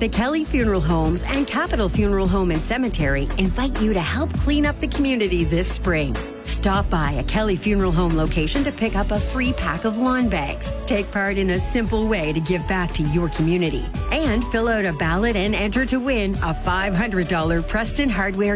The Kelly Funeral Homes and Capital Funeral Home and Cemetery invite you to help clean up the community this spring. Stop by a Kelly Funeral Home location to pick up a free pack of lawn bags. Take part in a simple way to give back to your community. And fill out a ballot and enter to win a $500 Preston Hardware